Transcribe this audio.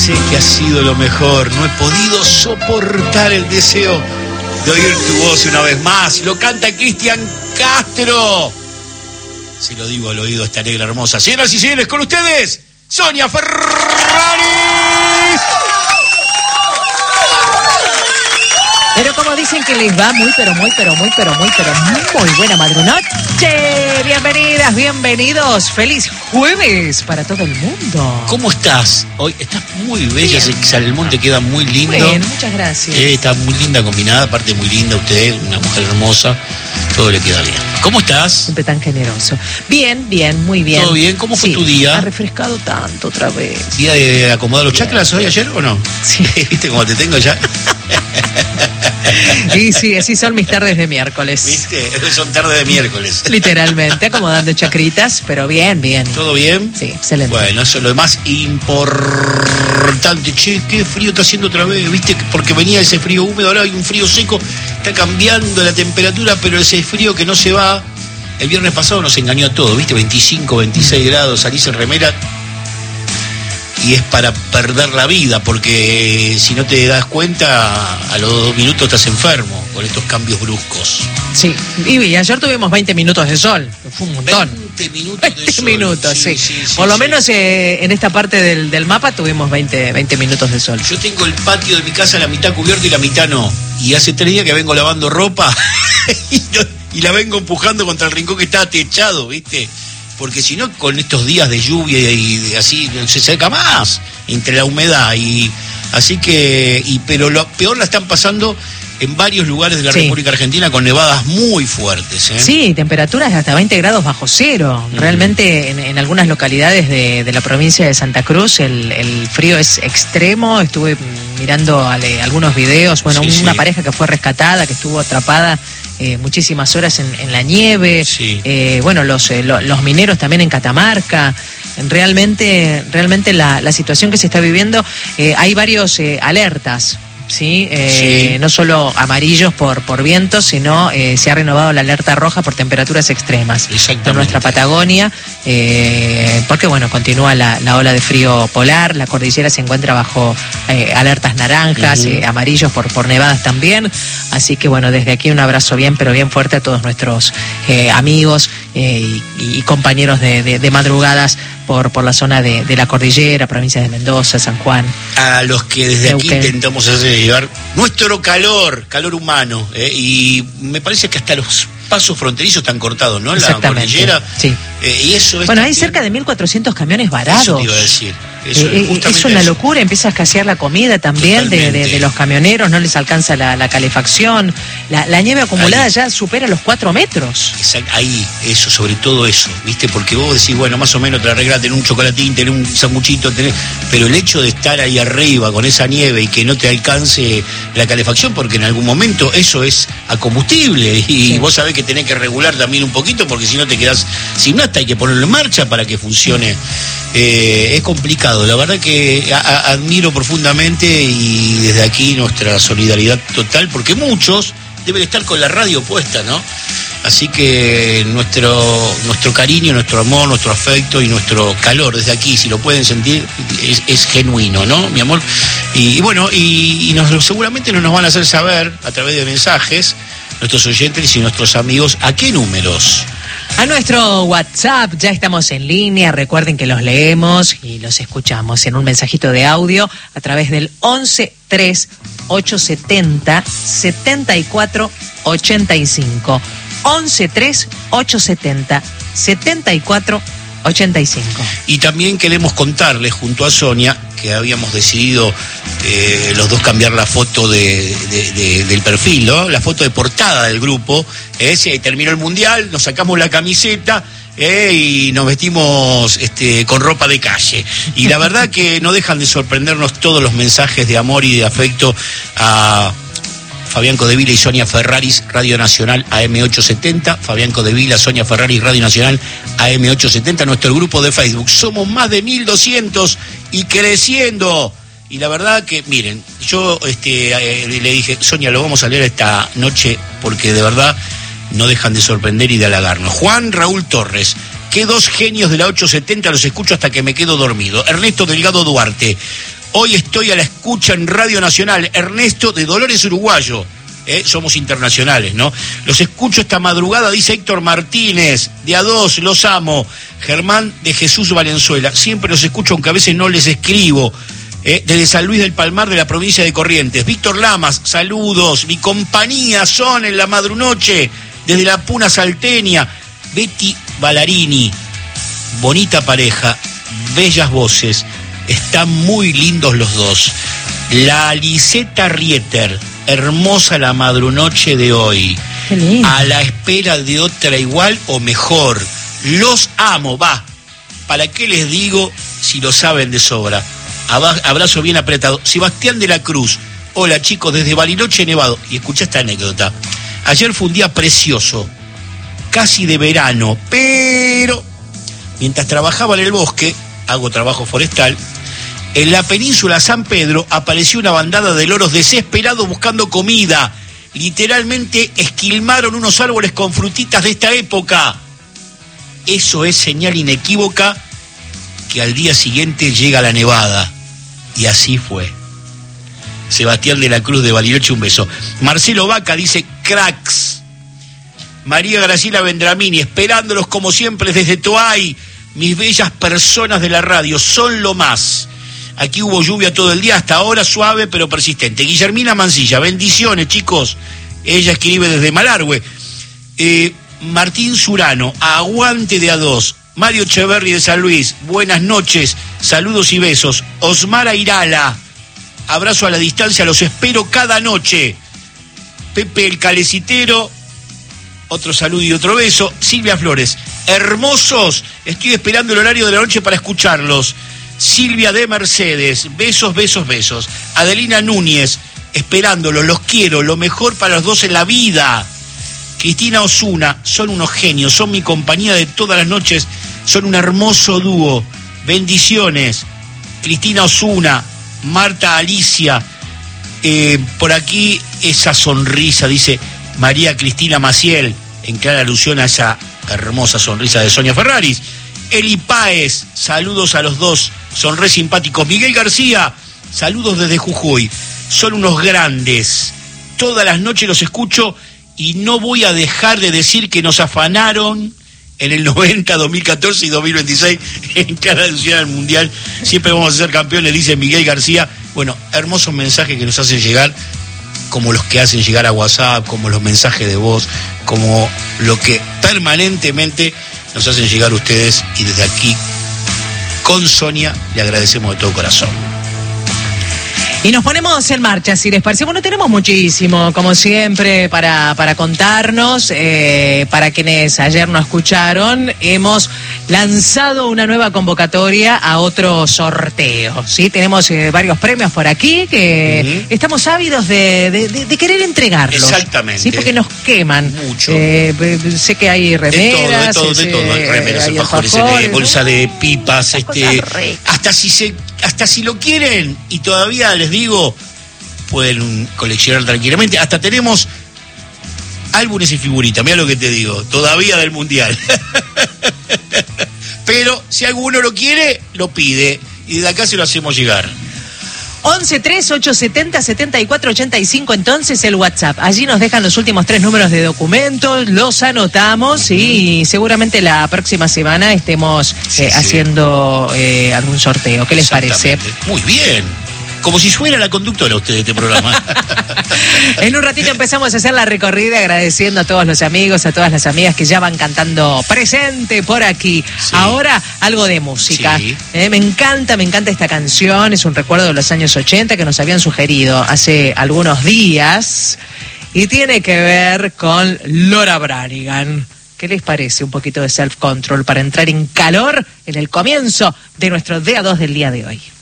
sé que ha sido lo mejor. No he podido soportar el deseo de oír tu voz una vez más. Lo canta Cristian Castro. Se lo digo al oído a esta negra hermosa. Señoras y señores, con ustedes, Sonia Ferraris. Pero como dicen que les va muy buena madrunoche. Bienvenidas, bienvenidos. Feliz jueves para todo el mundo. ¿Cómo estás? Hoy estás muy bella, ese salmón te queda muy lindo. Bien, muchas gracias. Está muy linda combinada, aparte muy linda usted, una mujer hermosa. Todo le queda bien. ¿Cómo estás? Siempre tan generoso. Bien, muy bien. ¿Todo bien? ¿Cómo fue tu día? Ha refrescado tanto otra vez. ¿Día de acomodar los chakras hoy, ayer o no? Sí. ¿Viste cómo te tengo ya? Y sí, así son mis tardes de miércoles. ¿Viste? Son tardes de miércoles. Literalmente, acomodando chacritas, pero bien. ¿Todo bien? Sí, excelente. Bueno, eso es lo más importante. Che, qué frío está haciendo otra vez, ¿viste? Porque venía ese frío húmedo, ahora hay un frío seco. Está cambiando la temperatura, pero ese frío que no se va. El viernes pasado nos engañó a todos, ¿viste? 25, 26 grados, salís en remera. Y es para perder la vida, porque si no te das cuenta, a los 2 minutos estás enfermo con estos cambios bruscos. Sí, y ayer tuvimos 20 minutos de sol, fue un montón. 20 minutos 20 de sol. minutos, sí. Por lo menos en esta parte del mapa tuvimos 20 minutos de sol. Yo tengo el patio de mi casa la mitad cubierto y la mitad no. Y hace 3 días que vengo lavando ropa y la vengo empujando contra el rincón que está techado, ¿viste? Porque si no, con estos días de lluvia y así, se seca más entre la humedad. Y así que, pero lo peor la están pasando en varios lugares de la República Argentina con nevadas muy fuertes. Sí, temperaturas de hasta 20 grados bajo cero. Realmente en algunas localidades de la provincia de Santa Cruz el frío es extremo. Estuve mirando algunos videos, una pareja que fue rescatada, que estuvo atrapada muchísimas horas en la nieve. Sí. Los mineros también en Catamarca. Realmente la situación que se está viviendo, hay varios alertas. ¿Sí? No solo amarillos por vientos, sino se ha renovado la alerta roja por temperaturas extremas en nuestra Patagonia, porque continúa la ola de frío polar. La cordillera se encuentra bajo alertas naranjas, amarillos por nevadas también. Así que desde aquí un abrazo pero bien fuerte a todos nuestros amigos y compañeros de madrugadas por la zona de la cordillera, provincias de Mendoza, San Juan. A los que desde aquí intentamos hacer llevar nuestro calor humano, y me parece que hasta los pasos fronterizos están cortados, ¿no? La cordillera. Sí. Y eso es hay cerca de 1.400 camiones varados. Eso te iba a decir. Es una locura, empieza a escasear la comida también de los camioneros, no les alcanza la calefacción, la nieve acumulada ya supera los 4 metros. Exacto, ahí, eso, sobre todo eso, ¿viste? Porque vos decís, más o menos te arreglás, tenés un chocolatín, tenés un sanguchito, pero el hecho de estar ahí arriba con esa nieve y que no te alcance la calefacción, porque en algún momento eso es a combustible, y vos sabés que tenés que regular también un poquito, porque si no te quedás sin nada, hay que ponerlo en marcha para que funcione. Es complicado, la verdad que admiro profundamente, y desde aquí nuestra solidaridad total, porque muchos deben estar con la radio puesta, ¿no? Así que nuestro cariño, nuestro amor, nuestro afecto y nuestro calor desde aquí, si lo pueden sentir, es genuino, ¿no, mi amor? Y seguramente nos van a hacer saber a través de mensajes nuestros oyentes y nuestros amigos a qué números. A nuestro WhatsApp, ya estamos en línea, recuerden que los leemos y los escuchamos en un mensajito de audio a través del 11-3870-7485. 11-3870-7485. Y también queremos contarles, junto a Sonia, que habíamos decidido los dos cambiar la foto del perfil, ¿no? La foto de portada del grupo. Se terminó el mundial, nos sacamos la camiseta y nos vestimos con ropa de calle. Y la verdad que no dejan de sorprendernos todos los mensajes de amor y de afecto a Fabián Codevila y Sonia Ferraris, Radio Nacional AM870. Fabián Codevila, Sonia Ferraris, Radio Nacional AM870, nuestro grupo de Facebook. Somos más de 1.200 y creciendo. Y la verdad que, miren, yo le dije, Sonia, lo vamos a leer esta noche porque de verdad no dejan de sorprender y de halagarnos. Juan Raúl Torres, qué 2 genios de la 870, los escucho hasta que me quedo dormido. Ernesto Delgado Duarte, Hoy estoy a la escucha en Radio Nacional. Ernesto de Dolores, uruguayo. Somos internacionales, ¿no? Los escucho esta madrugada, dice Héctor Martínez, de A2, los amo. Germán de Jesús Valenzuela. Siempre los escucho, aunque a veces no les escribo. Desde San Luis del Palmar, de la provincia de Corrientes. Víctor Lamas, saludos. Mi compañía son en la madrunoche, desde la Puna Salteña. Betty Ballarini, bonita pareja, bellas voces, están muy lindos los dos. La Liseta Rieter, hermosa la madrunoche de hoy. Qué lindo. A la espera de otra igual o mejor. Los amo, va. ¿Para qué les digo si lo saben de sobra? Abrazo bien apretado. Sebastián de la Cruz. Hola chicos, desde Bariloche, Nevado. Y escucha esta anécdota. Ayer fue un día precioso, casi de verano, pero mientras trabajaba en el bosque, hago trabajo forestal, en la península San Pedro apareció una bandada de loros desesperados buscando comida. Literalmente esquilmaron unos árboles con frutitas de esta época. Eso es señal inequívoca que al día siguiente llega la nevada. Y así fue. Sebastián de la Cruz de Bariloche, un beso. Marcelo Vaca dice, cracks. María Graciela Vendramini, esperándolos como siempre desde Toay. Mis bellas personas de la radio, son lo más. Aquí hubo lluvia todo el día, hasta ahora suave pero persistente. Guillermina Mancilla, bendiciones chicos. Ella escribe desde Malargüe. Martín Surano, aguante de A2. Mario Echeverri de San Luis, buenas noches, saludos y besos. Osmara Irala, abrazo a la distancia, los espero cada noche. Pepe el Calecitero, otro saludo y otro beso. Silvia Flores, hermosos, estoy esperando el horario de la noche para escucharlos. Silvia de Mercedes, besos, besos, besos. Adelina Núñez, esperándolos, los quiero, lo mejor para los dos en la vida. Cristina Osuna, son unos genios, son mi compañía de todas las noches, son un hermoso dúo. Bendiciones. Cristina Osuna, Marta Alicia, por aquí esa sonrisa, dice María Cristina Maciel, en clara alusión a esa hermosa sonrisa de Sonia Ferraris. Eli Páez, saludos a los dos, son re simpáticos. Miguel García, saludos desde Jujuy, son unos grandes, todas las noches los escucho y no voy a dejar de decir que nos afanaron en el 90, 2014 y 2026 en cada edición del Mundial. Siempre vamos a ser campeones, dice Miguel García. Bueno, hermosos mensajes que nos hacen llegar, como los que hacen llegar a WhatsApp, como los mensajes de voz, como lo que permanentemente nos hacen llegar ustedes. Y desde aquí, con Sonia, le agradecemos de todo corazón. Y nos ponemos en marcha, si les parece. Bueno, tenemos muchísimo, como siempre, para contarnos. Para quienes ayer no escucharon, hemos lanzado una nueva convocatoria a otro sorteo, ¿sí? Tenemos varios premios por aquí que estamos ávidos de querer entregarlos. Exactamente. Sí, porque nos queman. Mucho. Sé que hay remeras. De todo. Hay remeras, hay alfajores, bolsa de pipas, hasta si lo quieren, y todavía les digo, pueden coleccionar tranquilamente. Hasta tenemos álbumes y figuritas, mira lo que te digo, todavía del Mundial. Pero si alguno lo quiere, lo pide, y desde acá se lo hacemos llegar. 11-3-870-7485, entonces el WhatsApp. Allí nos dejan los últimos 3 números de documentos, los anotamos y seguramente la próxima semana estemos haciendo algún sorteo. ¿Qué les parece? Muy bien. Como si fuera la conductora usted de este programa. En un ratito empezamos a hacer la recorrida agradeciendo a todos los amigos, a todas las amigas que ya van cantando presente por aquí. Sí. Ahora algo de música. Sí. Me encanta esta canción, es un recuerdo de los años 80 que nos habían sugerido hace algunos días y tiene que ver con Laura Branigan. ¿Qué les parece un poquito de self-control para entrar en calor en el comienzo de nuestro DA2 del día de hoy?